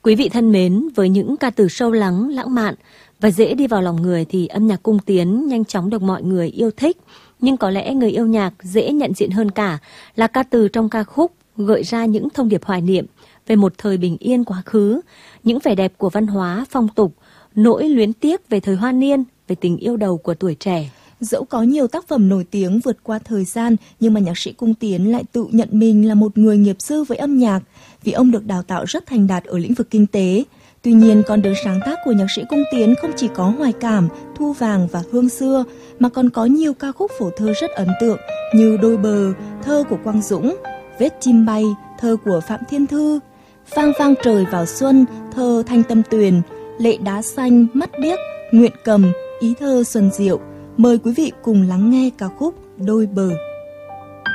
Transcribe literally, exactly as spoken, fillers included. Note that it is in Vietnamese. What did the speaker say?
Quý vị thân mến, với những ca từ sâu lắng, lãng mạn và dễ đi vào lòng người thì âm nhạc Cung Tiến nhanh chóng được mọi người yêu thích. Nhưng có lẽ người yêu nhạc dễ nhận diện hơn cả là ca từ trong ca khúc gợi ra những thông điệp hoài niệm về một thời bình yên quá khứ, những vẻ đẹp của văn hóa, phong tục, nỗi luyến tiếc về thời hoa niên, về tình yêu đầu của tuổi trẻ. Dẫu có nhiều tác phẩm nổi tiếng vượt qua thời gian, nhưng mà nhạc sĩ Cung Tiến lại tự nhận mình là một người nghiệp dư với âm nhạc, vì ông được đào tạo rất thành đạt ở lĩnh vực kinh tế. Tuy nhiên, con đường sáng tác của nhạc sĩ Cung Tiến không chỉ có Hoài Cảm, Thu Vàng và Hương Xưa, mà còn có nhiều ca khúc phổ thơ rất ấn tượng như Đôi Bờ, thơ của Quang Dũng, Vết Chim Bay, thơ của Phạm Thiên Thư, Vang Vang Trời Vào Xuân, thơ Thanh Tâm Tuyền, Lệ Đá Xanh, Mắt Biếc, Nguyện Cầm, ý thơ Xuân Diệu. Mời quý vị cùng lắng nghe ca khúc Đôi Bờ.